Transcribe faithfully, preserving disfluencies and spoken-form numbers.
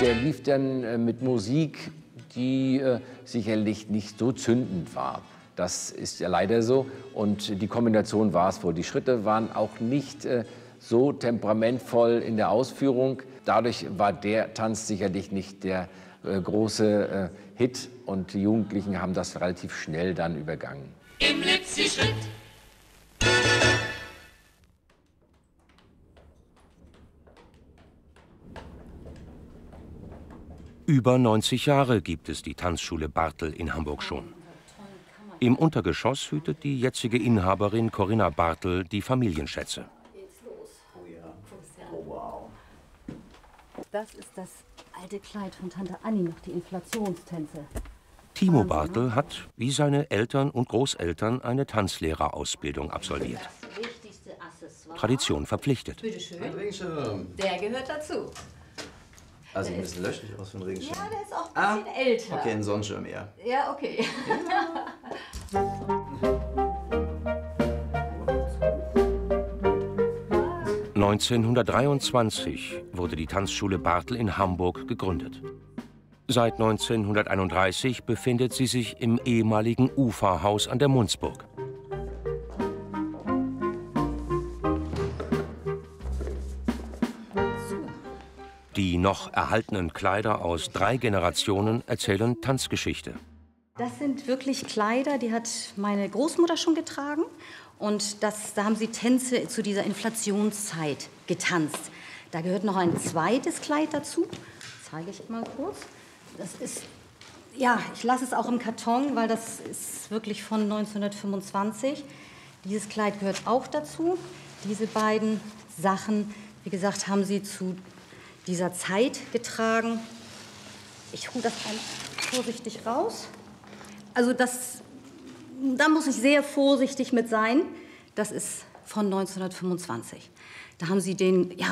der lief dann äh, mit Musik, die äh, sicherlich nicht so zündend war. Das ist ja leider so. Und die Kombination war es wohl. Die Schritte waren auch nicht äh, so temperamentvoll in der Ausführung. Dadurch war der Tanz sicherlich nicht der äh, große äh, Hit. Und die Jugendlichen haben das relativ schnell dann übergangen. Im Lipsi-Schritt. Über neunzig Jahre gibt es die Tanzschule Bartel in Hamburg schon. Im Untergeschoss hütet die jetzige Inhaberin Corinna Bartel die Familienschätze. Das ist das alte Kleid von Tante Anni, noch die Inflationstänze. Timo Bartel hat, wie seine Eltern und Großeltern, eine Tanzlehrerausbildung absolviert. Tradition verpflichtet. Bitte schön. Ein Regenschirm. Der gehört dazu. Also ein bisschen löchrig aus für einen Regenschirm. Ja, der ist auch ein bisschen ah, älter. Okay, ein Sonnenschirm eher. Ja, okay. neunzehnhundertdreiundzwanzig wurde die Tanzschule Bartel in Hamburg gegründet. Seit neunzehnhunderteinunddreißig befindet sie sich im ehemaligen Uferhaus an der Mundsburg. Die noch erhaltenen Kleider aus drei Generationen erzählen Tanzgeschichte. Das sind wirklich Kleider, die hat meine Großmutter schon getragen. Und das, da haben sie Tänze zu dieser Inflationszeit getanzt. Da gehört noch ein zweites Kleid dazu. Das zeige ich mal kurz. Das ist, ja, ich lasse es auch im Karton, weil das ist wirklich von neunzehnhundertfünfundzwanzig. Dieses Kleid gehört auch dazu. Diese beiden Sachen, wie gesagt, haben sie zu dieser Zeit getragen. Ich hole das einmal vorsichtig raus. Also das, da muss ich sehr vorsichtig mit sein. Das ist von neunzehnhundertfünfundzwanzig. Da haben sie den, ja,